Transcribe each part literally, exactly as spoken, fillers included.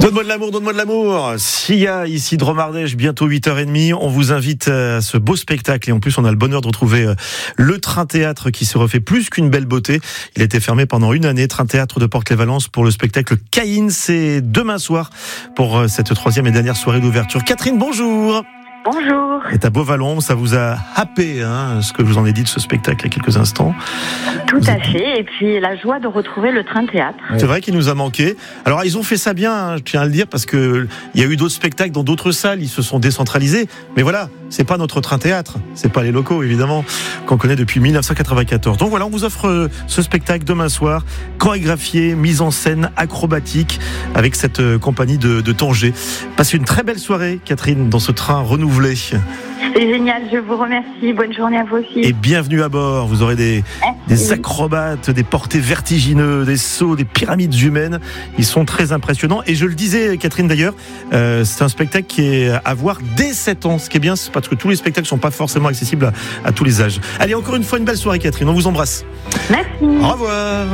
Donne-moi de l'amour, donne-moi de l'amour. Sia, ici de Dromardèche, bientôt huit heures trente. On vous invite à ce beau spectacle. Et en plus, on a le bonheur de retrouver le Train Théâtre qui se refait plus qu'une belle beauté. Il a été fermé pendant une année. Train Théâtre de Porte-les-Valences pour le spectacle Caïn. C'est demain soir pour cette troisième et dernière soirée d'ouverture. Catherine, bonjour. Bonjour. Et à Beauvallon, ça vous a happé, hein, ce que je vous en ai dit de ce spectacle il y a quelques instants. Tout vous à êtes... fait. Et puis la joie de retrouver le Train Théâtre. C'est vrai qu'il nous a manqué. Alors ils ont fait ça bien, hein, je tiens à le dire, parce que il y a eu d'autres spectacles dans d'autres salles, ils se sont décentralisés. Mais voilà, c'est pas notre Train Théâtre, c'est pas les locaux évidemment qu'on connaît depuis dix-neuf cent quatre-vingt-quatorze. Donc voilà, on vous offre ce spectacle demain soir, chorégraphié, mise en scène, acrobatique, avec cette compagnie de, de Tanger. Passez une très belle soirée, Catherine, dans ce train renouvelé. C'est génial, je vous remercie. Bonne journée à vous aussi. Et bienvenue à bord. Vous aurez des, des acrobates, des portées vertigineux, des sauts, des pyramides humaines. Ils sont très impressionnants. Et je le disais, Catherine, d'ailleurs, euh, c'est un spectacle qui est à voir dès sept ans. Ce qui est bien, c'est parce que tous les spectacles ne sont pas forcément accessibles à, à tous les âges. Allez, encore une fois, une belle soirée, Catherine. On vous embrasse. Merci. Au revoir.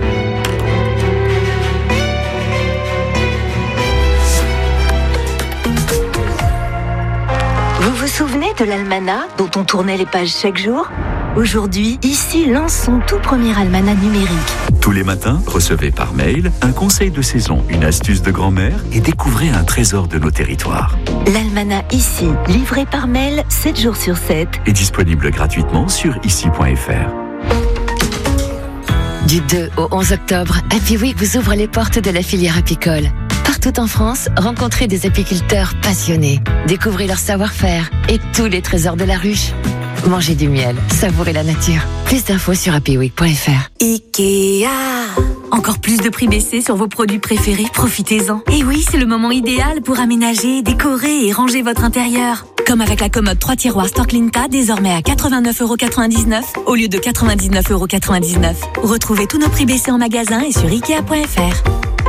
Vous vous souvenez de l'almanach dont on tournait les pages chaque jour ? Aujourd'hui, ici lance son tout premier almanach numérique. Tous les matins, recevez par mail un conseil de saison, une astuce de grand-mère et découvrez un trésor de nos territoires. L'almanach ici, livré par mail sept jours sur sept. Est disponible gratuitement sur ici point f r. Du deux au onze octobre, Happy Week vous ouvre les portes de la filière apicole. Partout en France, rencontrez des apiculteurs passionnés. Découvrez leur savoir-faire et tous les trésors de la ruche. Mangez du miel, savourez la nature. Plus d'infos sur happy week point f r. Ikea. Encore plus de prix baissés sur vos produits préférés, profitez-en. Et oui, c'est le moment idéal pour aménager, décorer et ranger votre intérieur. Comme avec la commode trois tiroirs Storklinta, désormais à quatre-vingt-neuf euros quatre-vingt-dix-neuf au lieu de quatre-vingt-dix-neuf euros quatre-vingt-dix-neuf. Retrouvez tous nos prix baissés en magasin et sur ikea point f r.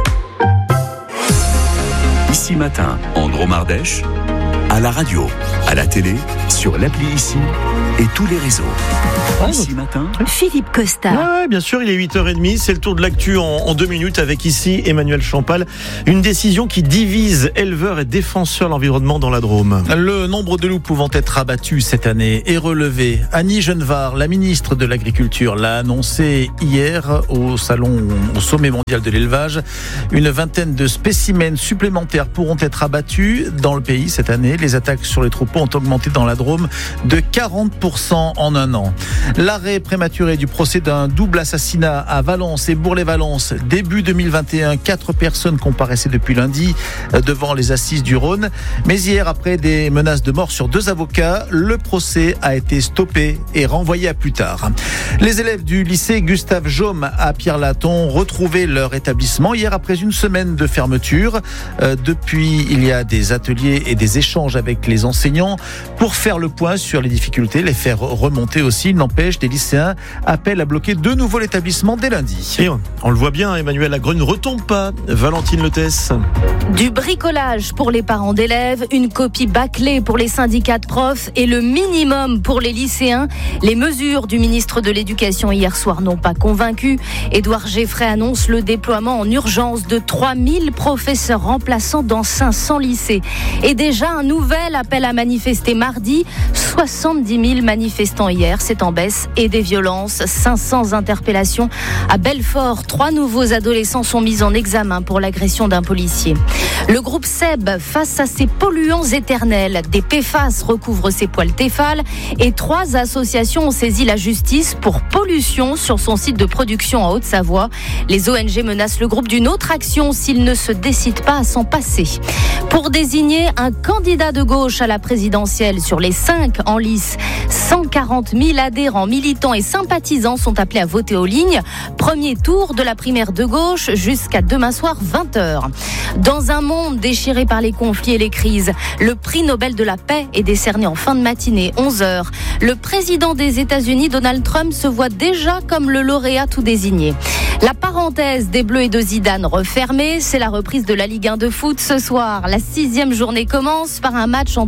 Ici Matin, en Dromardèche, à la radio, à la télé, sur l'appli Ici et tous les réseaux. Ouais, Ici Matin, Philippe Costa. Ouais, bien sûr, il est huit heures trente, c'est le tour de l'actu en, en deux minutes avec ici Emmanuel Champal. Une décision qui divise éleveurs et défenseurs de l'environnement dans la Drôme. Le nombre de loups pouvant être abattus cette année est relevé. Annie Genevard, la ministre de l'Agriculture, l'a annoncé hier au salon, au sommet mondial de l'élevage. Une vingtaine de spécimens supplémentaires pourront être abattus dans le pays cette année. Les attaques sur les troupeaux ont augmenté dans la Drôme de quarante pour cent en un an. L'arrêt prématuré du procès d'un double assassinat à Valence et Bourg-les-Valences. Début deux mille vingt et un, quatre personnes comparaissaient depuis lundi devant les assises du Rhône. Mais hier, après des menaces de mort sur deux avocats, le procès a été stoppé et renvoyé à plus tard. Les élèves du lycée Gustave Jaume à Pierre-Latte ont retrouvé leur établissement hier après une semaine de fermeture. Euh, depuis, il y a des ateliers et des échanges avec les enseignants pour faire le point sur les difficultés, les faire remonter aussi. Il n'empêche, des lycéens appellent à bloquer de nouveau l'établissement dès lundi. Et on, on le voit bien, Emmanuel, la grogne ne retombe pas. Valentine Letesse. Du bricolage pour les parents d'élèves, une copie bâclée pour les syndicats de profs et le minimum pour les lycéens. Les mesures du ministre de l'Éducation hier soir n'ont pas convaincu. Édouard Geffray annonce le déploiement en urgence de trois mille professeurs remplaçants dans cinq cents lycées. Et déjà un nouvel appel à manifester mardi. soixante-dix mille manifestants hier, c'est en baisse. Et des violences, cinq cents interpellations. À Belfort, trois nouveaux adolescents sont mis en examen pour l'agression d'un policier. Le groupe Seb, face à ces polluants éternels, des P F A S recouvrent ses poils Tefal et trois associations ont saisi la justice pour pollution sur son site de production en Haute-Savoie. Les O N G menacent le groupe d'une autre action s'il ne se décide pas à s'en passer. Pour désigner un candidat de gauche à la présidentielle sur les cinq en lice, cent quarante mille adhérents, militants et sympathisants sont appelés à voter aux lignes. Premier tour de la primaire de gauche jusqu'à demain soir vingt heures. Dans un monde déchiré par les conflits et les crises, le prix Nobel de la paix est décerné en fin de matinée, onze heures. Le président des États-Unis, Donald Trump, se voit déjà comme le lauréat tout désigné. La parenthèse des Bleus et de Zidane refermée, c'est la reprise de la Ligue un de foot ce soir. La sixième journée commence par un match entre Lens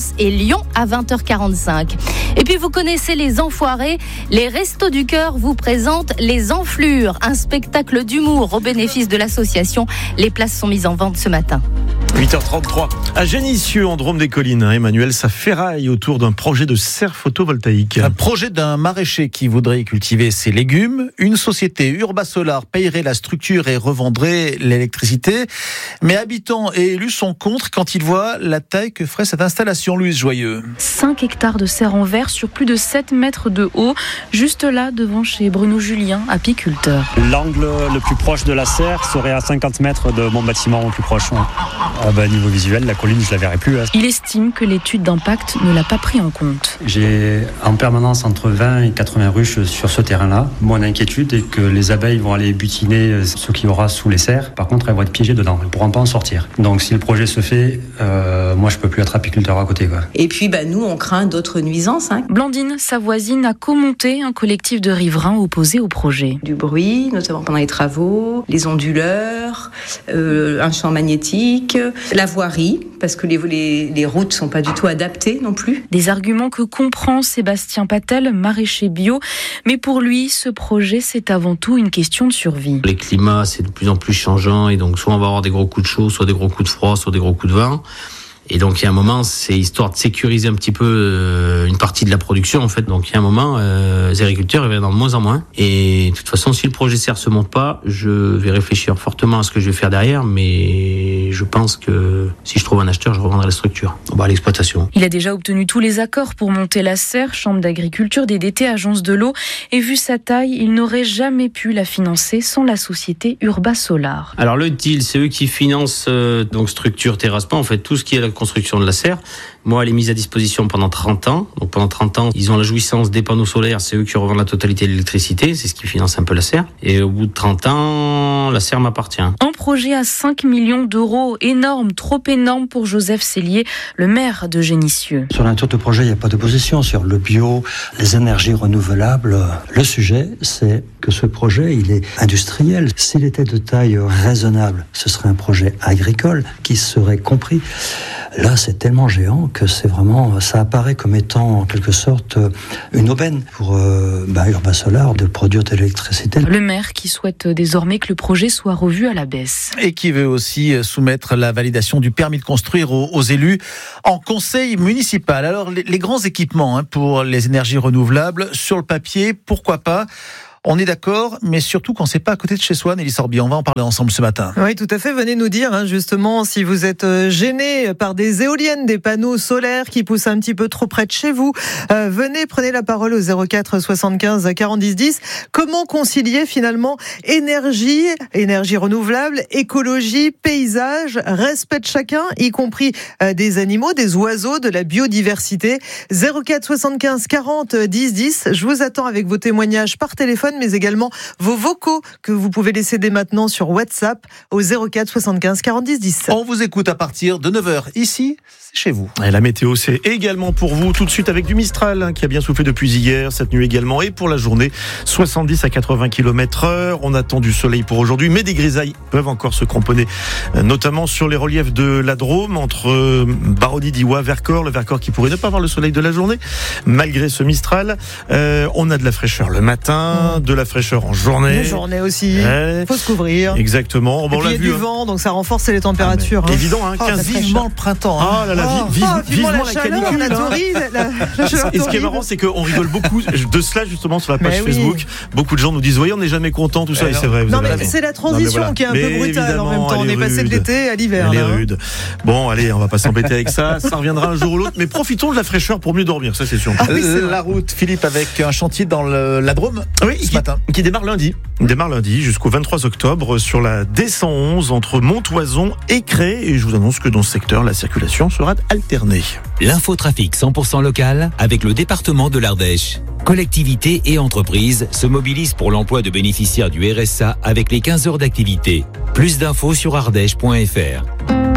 Lens et Lyon à vingt heures quarante-cinq. Et puis vous connaissez les enfoirés, les Restos du Cœur vous présentent les Enflures, un spectacle d'humour au bénéfice de l'association. Les places sont mises en vente ce matin. huit heures trente-trois. À Génissieux, en Drôme des Collines, Emmanuel, ça ferraille autour d'un projet de serre photovoltaïque. Un projet d'un maraîcher qui voudrait cultiver ses légumes. Une société Urbasolar payerait la structure et revendrait l'électricité. Mais habitants et élus sont contre quand ils voient la taille que ferait cette installation. Louise Joyeux. cinq hectares de serre en verre sur plus de sept mètres de haut, juste là devant chez Bruno Julien, apiculteur. L'angle le plus proche de la serre serait à cinquante mètres de mon bâtiment au plus proche. Ouais. Ah bah, niveau visuel, la colline, je la verrai plus. Hein. Il estime que l'étude d'impact ne l'a pas pris en compte. J'ai en permanence entre vingt et quatre-vingts ruches sur ce terrain-là. Mon inquiétude est que les abeilles vont aller butiner ce qu'il y aura sous les serres. Par contre, elles vont être piégées dedans. Elles ne pourront pas en sortir. Donc, si le projet se fait, euh, moi, je ne peux plus être apiculteur à côté, quoi. Et puis, bah, nous, on craint d'autres nuisances. Hein. Blandine, sa voisine, a co-monté un collectif de riverains opposés au projet. Du bruit, notamment pendant les travaux, les onduleurs, euh, un champ magnétique, la voirie, parce que les, les, les routes ne sont pas du tout adaptées non plus. Des arguments que comprend Sébastien Patel, maraîcher bio. Mais pour lui, ce projet, c'est avant tout une question de survie. Les climats, c'est de plus en plus changeant, et donc soit on va avoir des gros coups de chaud, soit des gros coups de froid, soit des gros coups de vent. Et donc, il y a un moment, c'est histoire de sécuriser un petit peu euh, une partie de la production, en fait. Donc, il y a un moment, euh, les agriculteurs, ils viennent de moins en moins. Et de toute façon, si le projet serre se monte pas, je vais réfléchir fortement à ce que je vais faire derrière. Mais je pense que si je trouve un acheteur, je revendrai la structure. On va à l'exploitation. Il a déjà obtenu tous les accords pour monter la serre, chambre d'agriculture, D D T, agence de l'eau. Et vu sa taille, il n'aurait jamais pu la financer sans la société Urbasolar. Alors, le deal, c'est eux qui financent euh, donc structure, terrassement, en fait, tout ce qui est la construction de la serre. Moi, elle est mise à disposition pendant trente ans. Donc, pendant trente ans, ils ont la jouissance des panneaux solaires. C'est eux qui revendent la totalité de l'électricité. C'est ce qui finance un peu la serre. Et au bout de trente ans, la serre m'appartient. Un projet à cinq millions d'euros. Énorme, trop énorme pour Joseph Cellier, le maire de Génissieux. Sur l'intérieur de projet, il n'y a pas d'opposition. Sur le bio, les énergies renouvelables, le sujet, c'est que ce projet, il est industriel. S'il était de taille raisonnable, ce serait un projet agricole qui serait compris. Là, c'est tellement géant que c'est vraiment, ça apparaît comme étant en quelque sorte une aubaine pour euh, bah, Urbasolar de produire de l'électricité. Le maire qui souhaite désormais que le projet soit revu à la baisse. Et qui veut aussi soumettre la validation du permis de construire aux, aux élus en conseil municipal. Alors, les, les grands équipements hein, pour les énergies renouvelables, sur le papier, pourquoi pas ? On est d'accord, mais surtout quand c'est pas à côté de chez soi, Nelly Sorbier. On va en parler ensemble ce matin. Oui, tout à fait. Venez nous dire, hein, justement, si vous êtes gêné par des éoliennes, des panneaux solaires qui poussent un petit peu trop près de chez vous. Euh, venez, prenez la parole au zéro quatre soixante-quinze quarante-dix dix. Comment concilier finalement énergie, énergie renouvelable, écologie, paysage, respect de chacun, y compris euh, des animaux, des oiseaux, de la biodiversité. zéro quatre soixante-quinze quarante dix dix. Je vous attends avec vos témoignages par téléphone, mais également vos vocaux que vous pouvez laisser dès maintenant sur WhatsApp au zéro quatre soixante-quinze quarante-dix dix. On vous écoute à partir de neuf heures. Ici, c'est chez vous. Et la météo, c'est également pour vous. Tout de suite avec du Mistral, hein, qui a bien soufflé depuis hier, cette nuit également. Et pour la journée, soixante-dix à quatre-vingts kilomètres heure. On attend du soleil pour aujourd'hui, mais des grisailles peuvent encore se cramponner, notamment sur les reliefs de la Drôme, entre Baronnie, Diwa, Vercors. Le Vercors qui pourrait ne pas avoir le soleil de la journée, malgré ce Mistral. Euh, on a de la fraîcheur le matin, de la fraîcheur en journée. La journée aussi. Il faut se couvrir. Et Exactement. Bon, puis il y a vu, du hein. vent, donc ça renforce les températures. Ah, hein. Évident, hein, oh, quinze vivement le printemps. Hein. Ah là là, oh, vive, oh, vivement, vivement la, la chaleur, canicule. la Hein. torride, la, la chaleur Et ce qui est torride. marrant, c'est qu'on rigole beaucoup de cela justement sur la page mais Facebook. Oui. Beaucoup de gens nous disent, voyez, on n'est jamais content, tout ça, et c'est vrai. Vous non, avez mais raison. c'est la transition non, voilà. qui est un mais peu brutale en même temps. On est passé de l'été à l'hiver. Elle est là, hein. rude. Bon, allez, on va pas s'embêter avec ça. Ça reviendra un jour ou l'autre, mais profitons de la fraîcheur pour mieux dormir, ça c'est sûr. Ah oui, c'est la route, Philippe, avec un chantier dans le, la Drôme oui, ce qui, matin. Qui démarre lundi. Il démarre lundi jusqu'au vingt-trois octobre sur la D cent onze entre Montoison et Cré. Et je vous annonce que dans ce secteur, la circulation sera alternée. L'infotrafic cent pour cent local avec le département de l'Ardèche. Collectivités et entreprises se mobilisent pour l'emploi de bénéficiaires du R S A avec les quinze heures d'activité. Plus d'infos sur ardèche point f r.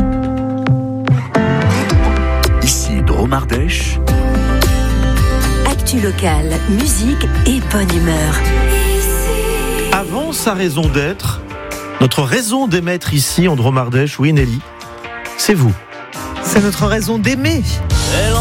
Ici Drôme Ardèche. Actu locale, musique et bonne humeur. Avant sa raison d'être, notre raison d'émettre ici en Drôme Ardèche, oui Nelly, c'est vous. C'est notre raison d'aimer.